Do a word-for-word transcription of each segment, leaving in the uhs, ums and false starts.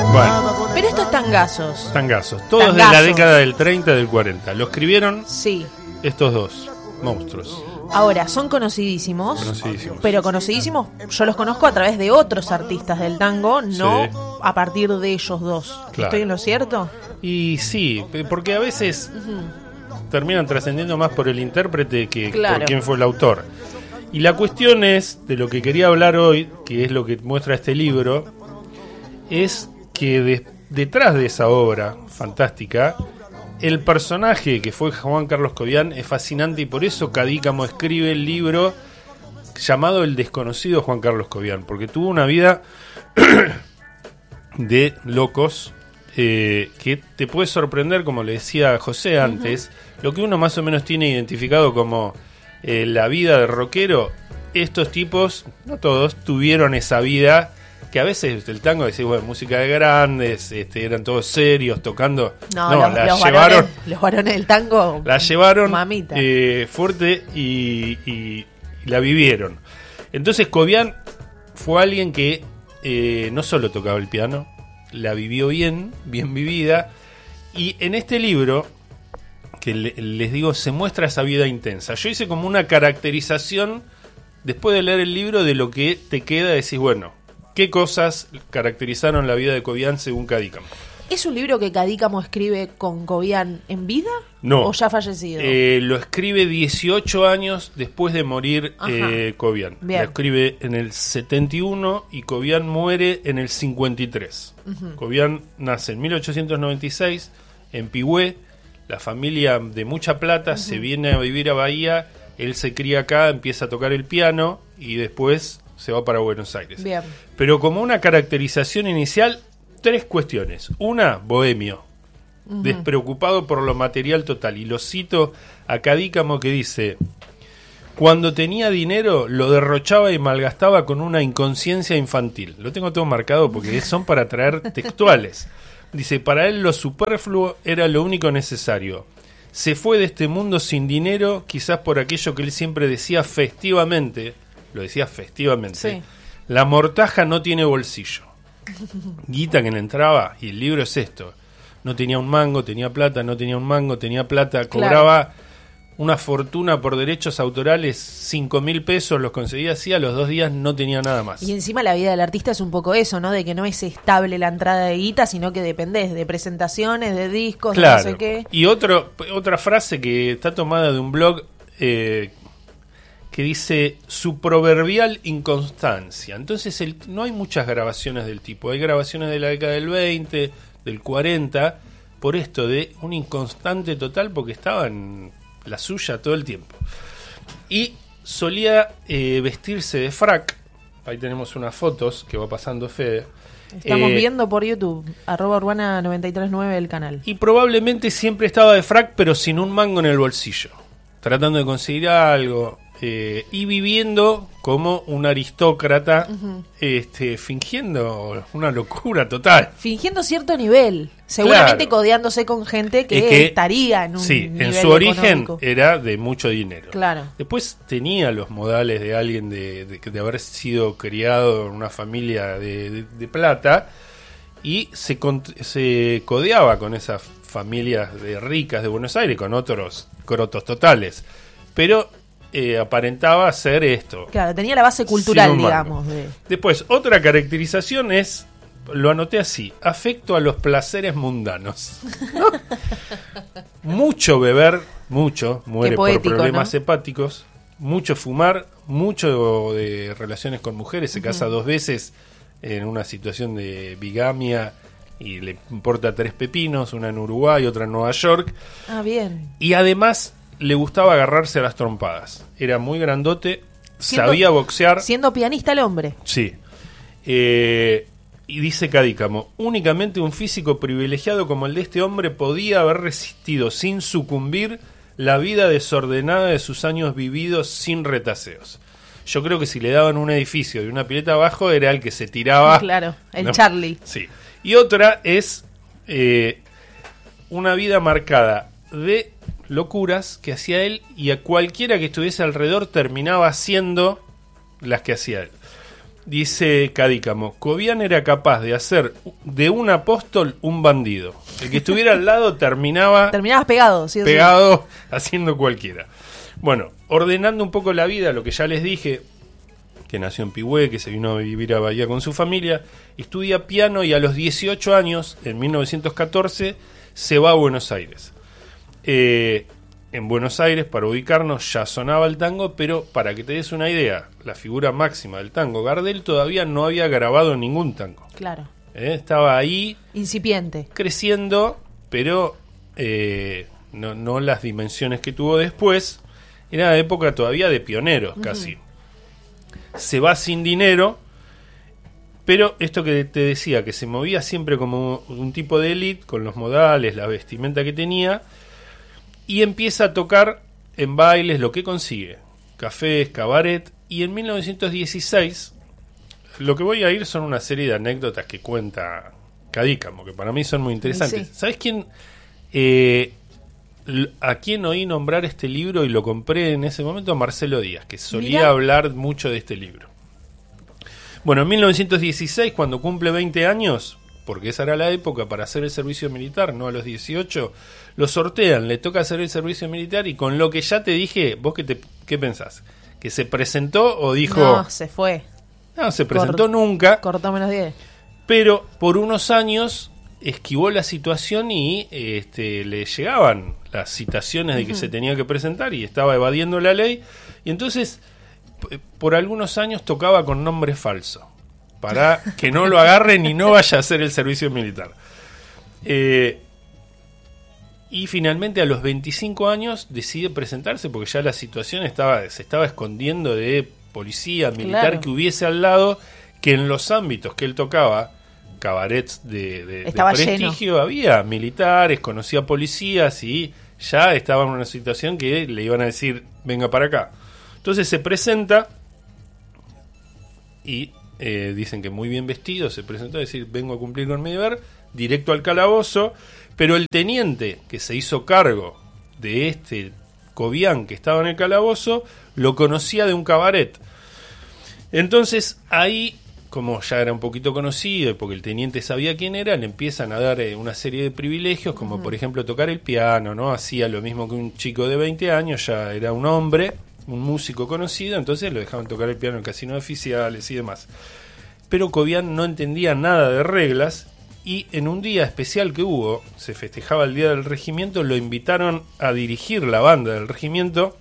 Bueno. Pero estos tangazos. Tangazos. Todos Tangazos. de la década del treinta y del cuarenta. Lo escribieron Sí. estos dos monstruos. Ahora, son conocidísimos, Conocidísimos. pero conocidísimos, yo los conozco a través de otros artistas del tango, no Sí. a partir de ellos dos. Claro. ¿Estoy en lo cierto? Y sí, porque a veces terminan trascendiendo más por el intérprete que Claro. por quién fue el autor. Y la cuestión es, de lo que quería hablar hoy, que es lo que muestra este libro, es que de- detrás de esa obra fantástica, el personaje que fue Juan Carlos Cobian es fascinante, y por eso Cadícamo escribe el libro llamado El desconocido Juan Carlos Cobian, porque tuvo una vida de locos, eh, que te puede sorprender, como le decía José antes. Uh-huh. Lo que uno más o menos tiene identificado como eh, la vida de rockero, estos tipos, no todos, tuvieron esa vida que a veces el tango, decís, bueno, música de grandes, este, eran todos serios, tocando. No, no los, la los llevaron, varones, los varones del tango, la llevaron mamita. Eh, fuerte y, y, y la vivieron. Entonces Cobian fue alguien que eh, no solo tocaba el piano, la vivió bien, bien vivida, y en este libro, que le, les digo, se muestra esa vida intensa. Yo hice como una caracterización, después de leer el libro, de lo que te queda, decís, bueno, ¿qué cosas caracterizaron la vida de Cobian según Cadícamo? ¿Es un libro que Cadícamo escribe con Cobian en vida? No. ¿O ya fallecido? Eh, lo escribe dieciocho años después de morir eh, Cobian. Bien. Lo escribe en el setenta y uno y Cobian muere en el cincuenta y tres. Uh-huh. Cobian nace en mil ochocientos noventa y seis en Pigüé. La familia de mucha plata uh-huh. se viene a vivir a Bahía. Él se cría acá, empieza a tocar el piano y después se va para Buenos Aires. Bien. Pero como una caracterización inicial, tres cuestiones. Una, bohemio, uh-huh. despreocupado por lo material total. Y lo cito a Cadícamo, que dice: cuando tenía dinero lo derrochaba y malgastaba con una inconsciencia infantil. Lo tengo todo marcado porque son para traer textuales. Dice, para él lo superfluo era lo único necesario. Se fue de este mundo sin dinero, quizás por aquello que él siempre decía festivamente. Lo decía festivamente. Sí. La mortaja no tiene bolsillo. Guita que le entraba, y el libro es esto. No tenía un mango, tenía plata, no tenía un mango, tenía plata. Cobraba claro. una fortuna por derechos autorales, cinco mil pesos, los conseguía así, a los dos días no tenía nada más. Y encima la vida del artista es un poco eso, ¿no? De que no es estable la entrada de guita, sino que dependés de presentaciones, de discos, claro. de no sé qué. Y otro, otra frase que está tomada de un blog eh, que dice su proverbial inconstancia. Entonces el, no hay muchas grabaciones del tipo, hay grabaciones de la década del veinte, del cuarenta, por esto de un inconstante total, porque estaba en la suya todo el tiempo. Y solía eh, vestirse de frac. Ahí tenemos unas fotos que va pasando Fede. Estamos eh, viendo por YouTube, arroba urbana noventa y tres nueve el canal. Y probablemente siempre estaba de frac, pero sin un mango en el bolsillo, tratando de conseguir algo. Eh, y viviendo como un aristócrata, uh-huh. este, fingiendo una locura total. Fingiendo cierto nivel, seguramente claro. codeándose con gente que, que estaría en un sí, nivel en su origen económico. Era de mucho dinero. Claro. Después tenía los modales de alguien de, de, de haber sido criado en una familia de, de, de plata, y se, se codeaba con esas familias de ricas de Buenos Aires, con otros crotos totales. Pero Eh, aparentaba ser esto. Claro, tenía la base cultural, digamos. De... Después, otra caracterización es, lo anoté así, afecto a los placeres mundanos. ¿No? Mucho beber, mucho, muere poético, por problemas ¿no? hepáticos, mucho fumar, mucho de relaciones con mujeres, se uh-huh. casa dos veces en una situación de bigamia y le importa tres pepinos, una en Uruguay, otra en Nueva York. Ah, bien. Y además le gustaba agarrarse a las trompadas. Era muy grandote, siendo, sabía boxear. Siendo pianista el hombre. Sí. Eh, y dice Cadícamo, únicamente un físico privilegiado como el de este hombre podía haber resistido sin sucumbir la vida desordenada de sus años vividos sin retaseos. Yo creo que si le daban un edificio y una pileta abajo, era el que se tiraba. Claro, el ¿no? Charlie. Sí. Y otra es eh, una vida marcada de locuras que hacía él, y a cualquiera que estuviese alrededor terminaba haciendo las que hacía él. Dice Cadícamo, Cobian era capaz de hacer de un apóstol un bandido. El que estuviera al lado terminaba... Terminabas pegado, ¿sí? Pegado, sí. Haciendo cualquiera. Bueno, ordenando un poco la vida, lo que ya les dije, que nació en Pigüé, que se vino a vivir a Bahía con su familia, estudia piano y a los dieciocho años, en mil novecientos catorce, se va a Buenos Aires. Eh... En Buenos Aires, para ubicarnos, ya sonaba el tango, pero para que te des una idea, la figura máxima del tango, Gardel todavía no había grabado ningún tango. Claro. ¿Eh? Estaba ahí... Incipiente. Creciendo, pero eh, no, no las dimensiones que tuvo después. Era la época todavía de pioneros, uh-huh. casi. Se va sin dinero, pero esto que te decía, que se movía siempre como un tipo de élite, con los modales, la vestimenta que tenía... Y empieza a tocar en bailes lo que consigue, cafés, cabaret, y en mil novecientos dieciséis, lo que voy a ir son una serie de anécdotas que cuenta Cadícamo, que para mí son muy interesantes. Sí. ¿Sabes quién? Eh, a quién oí nombrar este libro y lo compré en ese momento, Marcelo Díaz, que solía Mirá. hablar mucho de este libro. Bueno, en mil novecientos dieciséis, cuando cumple veinte años... porque esa era la época para hacer el servicio militar, no a los dieciocho, lo sortean, le toca hacer el servicio militar y con lo que ya te dije, ¿vos qué, te, qué pensás? ¿Que se presentó o dijo...? No, se fue. No, se presentó Cort- nunca. Cortó menos diez. Pero por unos años esquivó la situación y este, le llegaban las citaciones de que uh-huh. se tenía que presentar y estaba evadiendo la ley. Y entonces, p- por algunos años tocaba con nombre falso, para que no lo agarren y no vaya a hacer el servicio militar. Eh, y finalmente a los veinticinco años decide presentarse porque ya la situación estaba se estaba escondiendo de policía, militar, claro. que hubiese al lado, que en los ámbitos que él tocaba, cabarets de, de, de prestigio, lleno. Había militares, conocía policías y ya estaba en una situación que le iban a decir, venga para acá. Entonces se presenta y... Eh, dicen que muy bien vestido, se presentó a decir, vengo a cumplir con mi deber, directo al calabozo, pero el teniente que se hizo cargo de este Cobian que estaba en el calabozo, lo conocía de un cabaret. Entonces ahí, como ya era un poquito conocido, y porque el teniente sabía quién era, le empiezan a dar eh, una serie de privilegios, como uh-huh. por ejemplo tocar el piano, ¿no? Hacía lo mismo que un chico de veinte años, ya era un hombre, un músico conocido, entonces lo dejaban tocar el piano en casinos oficiales y demás. Pero Cobian no entendía nada de reglas y en un día especial que hubo, se festejaba el Día del Regimiento, lo invitaron a dirigir la banda del regimiento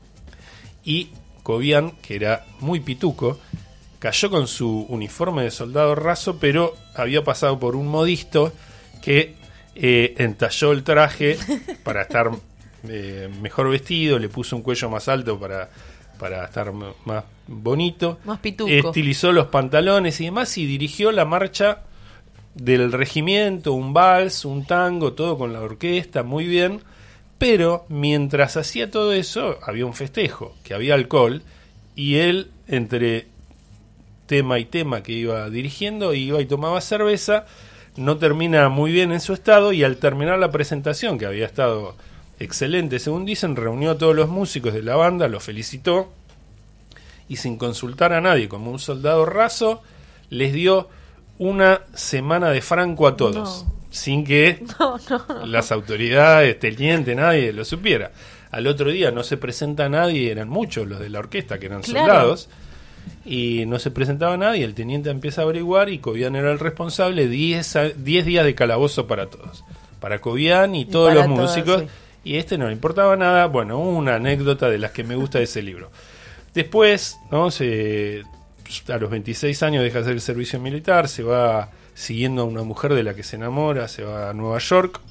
y Cobian, que era muy pituco, cayó con su uniforme de soldado raso, pero había pasado por un modisto que eh, entalló el traje para estar... Eh, mejor vestido, le puso un cuello más alto para, para estar m- más bonito, más pituco, estilizó los pantalones y demás y dirigió la marcha del regimiento, un vals, un tango, todo con la orquesta, muy bien, pero mientras hacía todo eso había un festejo, que había alcohol y él entre tema y tema que iba dirigiendo iba y tomaba cerveza, no termina muy bien en su estado y al terminar la presentación, que había estado excelente, según dicen, reunió a todos los músicos de la banda, los felicitó y sin consultar a nadie, como un soldado raso, les dio una semana de franco a todos, no. sin que no, no. las autoridades, teniente, nadie lo supiera. Al otro día no se presenta nadie, eran muchos los de la orquesta que eran claro. soldados, y no se presentaba nadie, el teniente empieza a averiguar y Cobian era el responsable, diez días de calabozo para todos, para Cobian y todos y los músicos. Todos, sí. Y este no le importaba nada. Bueno, una anécdota de las que me gusta de ese libro. Después, ¿no? Se, a los veintiséis años deja de hacer el servicio militar, se va siguiendo a una mujer de la que se enamora, se va a Nueva York,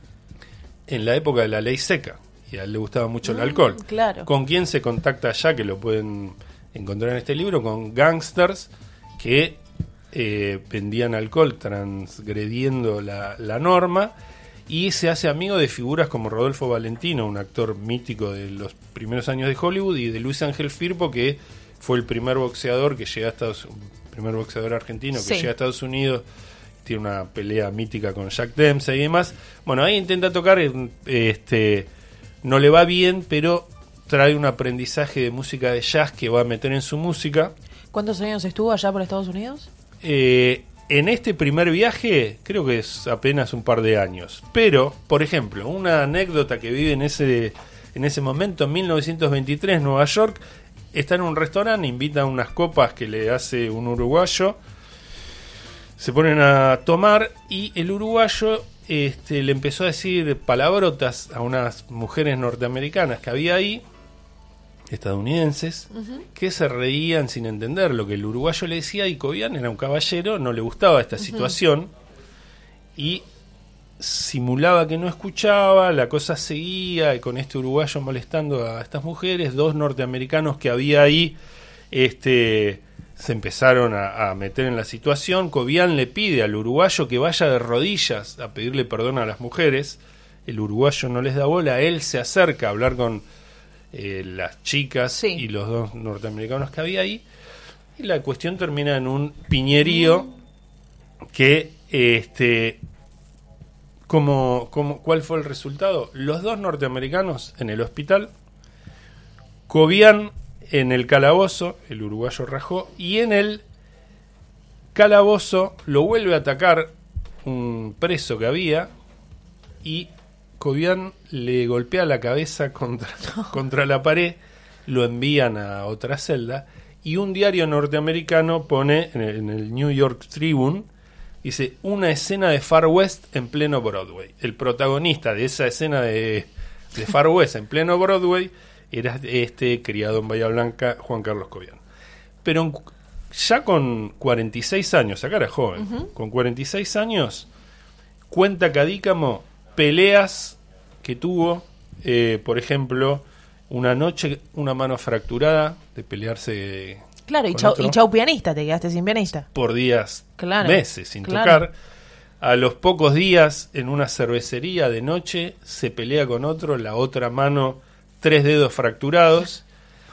en la época de la ley seca, y a él le gustaba mucho el alcohol. Mm, claro. ¿Con quién se contacta allá? Que lo pueden encontrar en este libro, con gangsters que eh, vendían alcohol transgrediendo la, la norma. Y se hace amigo de figuras como Rodolfo Valentino, un actor mítico de los primeros años de Hollywood, y de Luis Ángel Firpo, que fue el primer boxeador que llega a Estados Unidos, primer boxeador argentino que sí. llega a Estados Unidos, tiene una pelea mítica con Jack Dempsey y demás. Bueno, ahí intenta tocar, este, no le va bien, pero trae un aprendizaje de música de jazz que va a meter en su música. ¿Cuántos años estuvo allá por Estados Unidos? Eh, en este primer viaje creo que es apenas un par de años. Pero, por ejemplo, una anécdota que vive en ese, en ese momento, en mil novecientos veintitrés, en Nueva York, está en un restaurante, invita unas copas que le hace un uruguayo, se ponen a tomar y el uruguayo este, le empezó a decir palabrotas a unas mujeres norteamericanas que había ahí, estadounidenses, uh-huh. que se reían sin entender lo que el uruguayo le decía, y Cobian era un caballero, no le gustaba esta uh-huh. situación y simulaba que no escuchaba, la cosa seguía, y con este uruguayo molestando a estas mujeres, dos norteamericanos que había ahí este, se empezaron a, a meter en la situación. Cobian le pide al uruguayo que vaya de rodillas a pedirle perdón a las mujeres, el uruguayo no les da bola, él se acerca a hablar con Eh, las chicas sí. y los dos norteamericanos que había ahí, y la cuestión termina en un piñerío mm. que este como, como ¿cuál fue el resultado? Los dos norteamericanos en el hospital, Cobian en el calabozo, el uruguayo rajó, y en el calabozo lo vuelve a atacar un preso que había y Cobian le golpea la cabeza contra, no. contra la pared, lo envían a otra celda, y un diario norteamericano pone en el, en el New York Tribune, dice, una escena de Far West en pleno Broadway. El protagonista de esa escena de, de Far West en pleno Broadway era este criado en Bahía Blanca, Juan Carlos Cobian. Pero ya con cuarenta y seis años, acá era joven, uh-huh. con cuarenta y seis años, cuenta Cadícamo peleas que tuvo, eh, por ejemplo, una noche, una mano fracturada de pelearse. Claro, y chau, y chau pianista, te quedaste sin pianista. Por días, claro, meses sin claro. tocar. A los pocos días, en una cervecería de noche, se pelea con otro, la otra mano, tres dedos fracturados,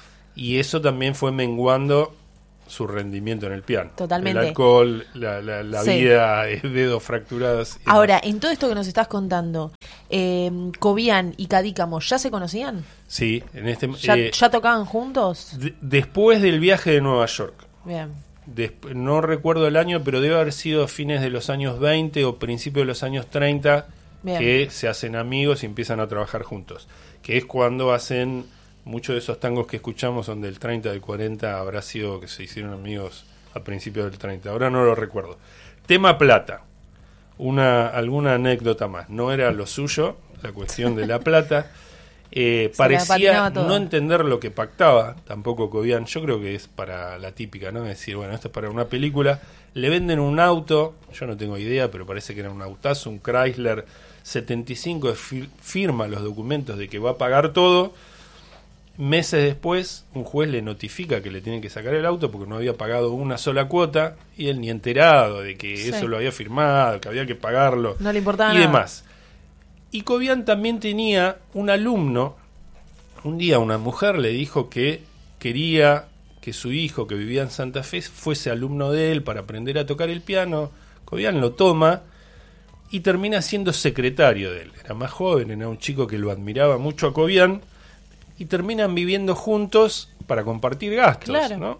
y eso también fue menguando su rendimiento en el piano. Totalmente. El alcohol, la, la, la sí. vida, dedos fracturados. Ahora, más. En todo esto que nos estás contando, eh, Cobian y Cadícamo, ¿ya se conocían? Sí, en este ¿Ya, eh, ¿ya tocaban juntos? De, después del viaje de Nueva York. Bien. Desp- no recuerdo el año, pero debe haber sido a fines de los años veinte o principios de los años treinta. Bien. Que se hacen amigos y empiezan a trabajar juntos. Que es cuando hacen muchos de esos tangos que escuchamos son del treinta, del cuarenta, habrá sido que se hicieron amigos a principios del treinta, ahora no lo recuerdo. Tema plata, una alguna anécdota más, no era lo suyo, la cuestión de la plata, eh, parecía no entender lo que pactaba, tampoco Cobian, yo creo que es para la típica, ¿no? Es decir, bueno, esto es para una película, le venden un auto, yo no tengo idea, pero parece que era un autazo, un Chrysler setenta y cinco, firma los documentos de que va a pagar todo. Meses después, un juez le notifica que le tienen que sacar el auto porque no había pagado una sola cuota, y él ni enterado de que sí. eso lo había firmado, que había que pagarlo, no le importaba y nada. demás. Y Cobian también tenía un alumno. Un día una mujer le dijo que quería que su hijo, que vivía en Santa Fe, fuese alumno de él para aprender a tocar el piano. Cobian lo toma y termina siendo secretario de él. Era más joven, era un chico que lo admiraba mucho a Cobian, y terminan viviendo juntos para compartir gastos, claro. ¿no?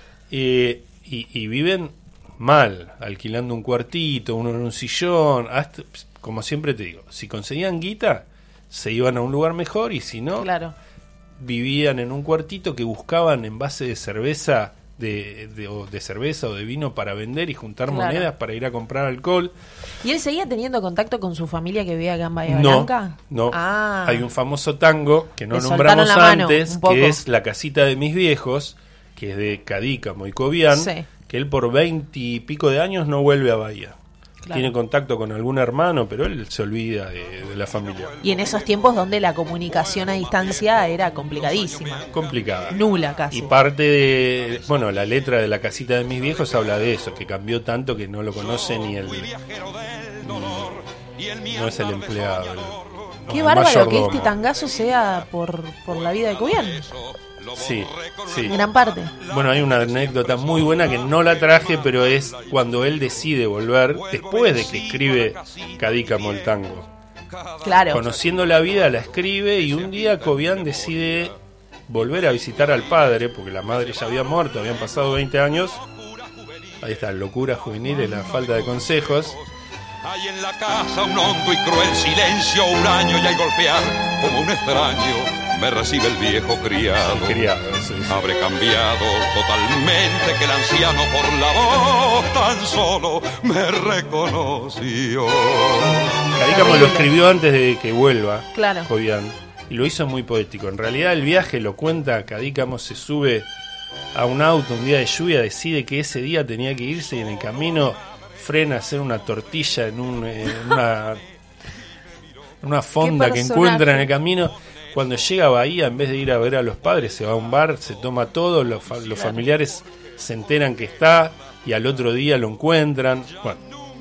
Eh, y, y viven mal, alquilando un cuartito, uno en un sillón, hasta, como siempre te digo, si conseguían guita, se iban a un lugar mejor, y si no, claro. vivían en un cuartito que buscaban envase de cerveza, de, de, o de cerveza o de vino para vender y juntar claro. monedas para ir a comprar alcohol. ¿Y él seguía teniendo contacto con su familia que vivía acá en Bahía no, Blanca? No, ah. hay un famoso tango que no Le nombramos mano, antes, que es La casita de mis viejos, que es de Cadícamo y Cobian, sí. que él por veinte y pico de años no vuelve a Bahía. Claro. Tiene contacto con algún hermano, pero él se olvida de, de la familia. Y en esos tiempos donde la comunicación a distancia era complicadísima. Complicada. Nula casi. Y parte de, bueno, la letra de La casita de mis viejos habla de eso, que cambió tanto que no lo conoce ni el... Ni, no es el empleado. El, Qué el bárbaro mayordomo. Que este tangazo sea por, por la vida de Cobian. Sí, sí. Gran parte. Bueno, hay una anécdota muy buena que no la traje, pero es cuando él decide volver, después de que escribe Cadícamo el tango. Claro. Conociendo la vida, la escribe, y un día Cobian decide volver a visitar al padre, porque la madre ya había muerto, habían pasado veinte años. Ahí está, locura juvenil y la falta de consejos. Hay en la casa un hondo y cruel silencio, huraño y al golpear como un extraño me recibe el viejo criado. Criado, sí, sí. Habré cambiado totalmente que el anciano por la voz tan solo me reconoció. Cadícamo lo escribió antes de que vuelva, Claro. Cobian, y lo hizo muy poético. En realidad el viaje lo cuenta, Cadícamo se sube a un auto un día de lluvia, decide que ese día tenía que irse y en el camino frena a hacer una tortilla en, un, en una, en una fonda que encuentra en el camino. Cuando llega a Bahía, en vez de ir a ver a los padres, se va a un bar, se toma todo, los, fa- los familiares se enteran que está y al otro día lo encuentran. Bueno,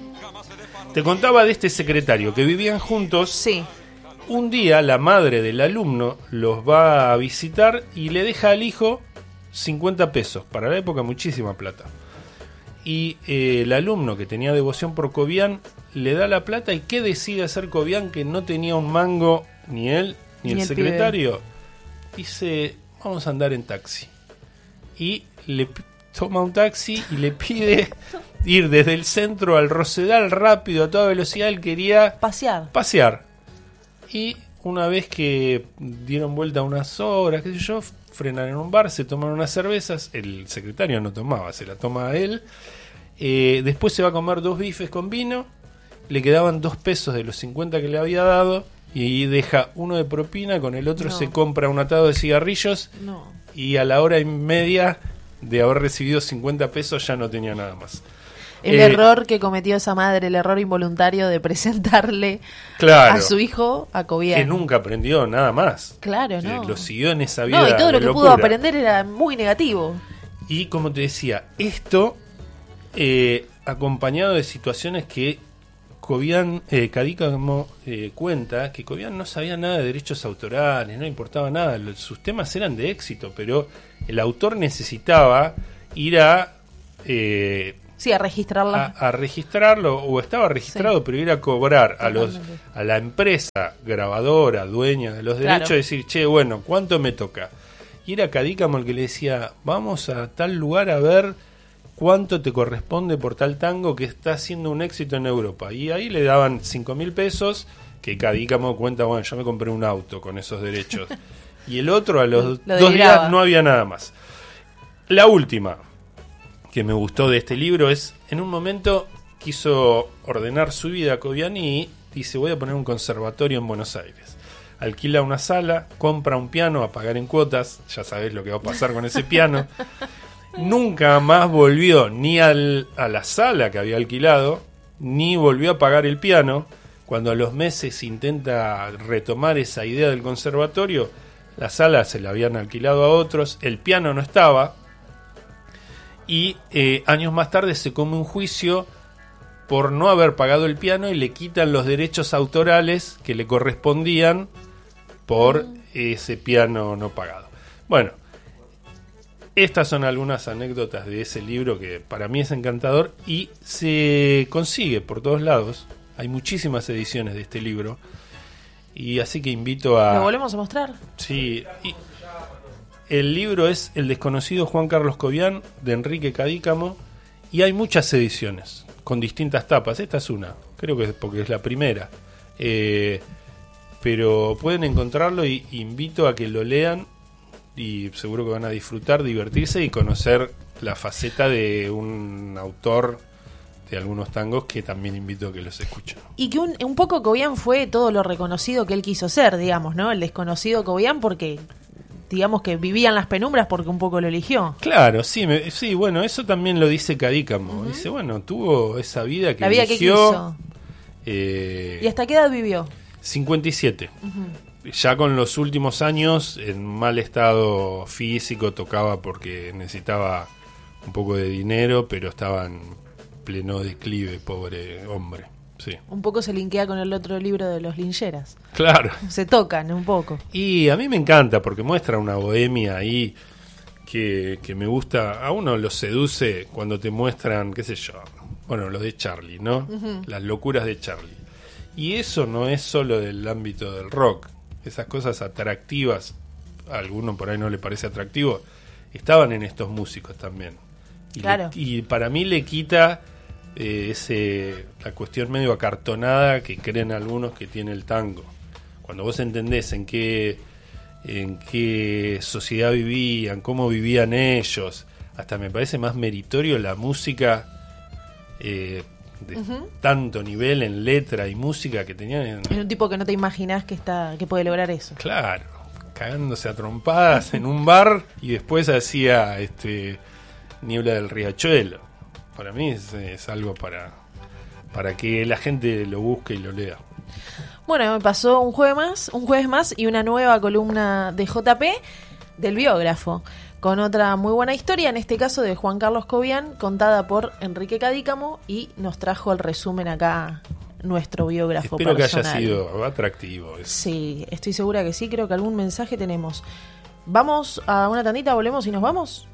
te contaba de este secretario que vivían juntos. Sí. Un día la madre del alumno los va a visitar y le deja al hijo cincuenta pesos, para la época muchísima plata. Y eh, el alumno, que tenía devoción por Cobian, le da la plata. ¿Y qué decide hacer Cobian, que no tenía un mango ni él ni, Ni el el secretario? Dice, vamos a andar en taxi. Y le p- toma un taxi y le pide ir desde el centro al Rosedal rápido, a toda velocidad. Él quería Pasear. pasear. Y una vez que dieron vuelta unas horas, qué sé yo, frenan en un bar, se toman unas cervezas. El secretario no tomaba, se la toma él. Eh, después se va a comer dos bifes con vino. Le quedaban dos pesos de los cincuenta que le había dado. Y ahí deja uno de propina, con el otro No. se compra un atado de cigarrillos. No. Y a la hora y media de haber recibido cincuenta pesos ya no tenía nada más. El Eh, error que cometió esa madre, el error involuntario de presentarle Claro. a su hijo a Cobian. Que nunca aprendió nada más. Claro, Eh, no. Lo siguió en esa vida No, y todo lo de que locura. pudo aprender era muy negativo. Y como te decía, esto eh, acompañado de situaciones que Cobian, eh, Cadícamo eh, cuenta, que Cobian no sabía nada de derechos autorales, no importaba nada, los- sus temas eran de éxito, pero el autor necesitaba ir a... Eh, Sí, a registrarla. a, a registrarlo, o estaba registrado, Sí. pero ir a cobrar a los Totalmente. a la empresa grabadora, dueña de los Claro. derechos, decir, che, bueno, ¿cuánto me toca? Y era Cadícamo el que le decía, vamos a tal lugar a ver cuánto te corresponde por tal tango que está haciendo un éxito en Europa. Y ahí le daban cinco mil pesos, que Cadícamo cuenta, bueno, yo me compré un auto con esos derechos. Y el otro, a los Lo dos deliraba. días no había nada más. La última que me gustó de este libro es, en un momento quiso ordenar su vida Cobian y dice, voy a poner un conservatorio en Buenos Aires. Alquila una sala, compra un piano a pagar en cuotas, ya sabés lo que va a pasar con ese piano. Nunca más volvió ni al, a la sala que había alquilado, ni volvió a pagar el piano. Cuando a los meses intenta retomar esa idea del conservatorio, la sala se la habían alquilado a otros, el piano no estaba. Y eh, años más tarde se come un juicio por no haber pagado el piano y le quitan los derechos autorales que le correspondían por ese piano no pagado. Bueno, estas son algunas anécdotas de ese libro que para mí es encantador y se consigue por todos lados. Hay muchísimas ediciones de este libro y así que invito a... ¿Lo volvemos a mostrar? Sí, y el libro es El desconocido Juan Carlos Cobian, de Enrique Cadícamo, y hay muchas ediciones con distintas tapas. Esta es una, creo que es porque es la primera. Eh, pero pueden encontrarlo y invito a que lo lean y seguro que van a disfrutar, divertirse y conocer la faceta de un autor de algunos tangos que también invito a que los escuchen. Y que un, un poco Cobian fue todo lo reconocido que él quiso ser, digamos, ¿no? El desconocido Cobian, porque digamos que vivía en las penumbras porque un poco lo eligió. Claro, sí, me, sí, bueno, eso también lo dice Cadícamo. Uh-huh. Dice, bueno, tuvo esa vida que la vida eligió, que quiso. Eh, ¿Y hasta qué edad vivió? cincuenta y siete. Uh-huh. Ya con los últimos años, en mal estado físico, tocaba porque necesitaba un poco de dinero, pero estaba en pleno declive, pobre hombre. Sí. Un poco se linkea con el otro libro de los lincheras. Claro. Se tocan un poco. Y a mí me encanta porque muestra una bohemia ahí que, que me gusta. A uno lo seduce cuando te muestran, qué sé yo, bueno, lo de Charlie, ¿no? Uh-huh. Las locuras de Charlie. Y eso no es solo del ámbito del rock. Esas cosas atractivas a alguno por ahí no le parece atractivo, estaban en estos músicos también. Y, claro. le, y para mí le quita eh, ese la cuestión medio acartonada que creen algunos que tiene el tango. Cuando vos entendés en qué en qué sociedad vivían, cómo vivían ellos, hasta me parece más meritorio la música eh, de uh-huh. tanto nivel en letra y música que tenían. En, es un tipo que no te imaginás que está que puede lograr eso. Claro, cagándose a trompadas en un bar y después hacía este Niebla del Riachuelo. Para mí es, es algo para para que la gente lo busque y lo lea. Bueno, me pasó un jueves más, un jueves más y una nueva columna de J P del biógrafo, con otra muy buena historia, en este caso de Juan Carlos Cobian, contada por Enrique Cadícamo, y nos trajo el resumen acá nuestro biógrafo Espero personal. que haya sido atractivo. Eso. Sí, estoy segura que sí, creo que algún mensaje tenemos. Vamos a una tandita, volvemos y nos vamos.